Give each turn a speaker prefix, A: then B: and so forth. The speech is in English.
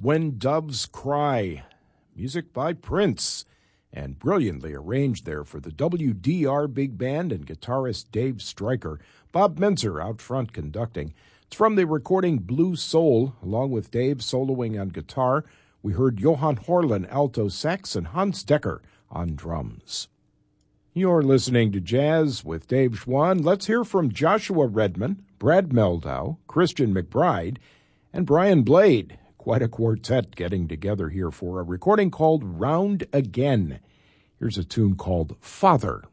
A: When Doves Cry, music by Prince, and brilliantly arranged there for the WDR Big Band and guitarist Dave Stryker. Bob Menzer out front conducting. It's from the recording Blue Soul, along with Dave soloing on guitar. We heard Johan Horlin alto sax and Hans Decker on drums. You're listening to Jazz with Dave Schwann. Let's hear from Joshua Redman, Brad Meldau, Christian McBride, and Brian Blade. Quite a quartet getting together here for a recording called Round Again. Here's a tune called Father.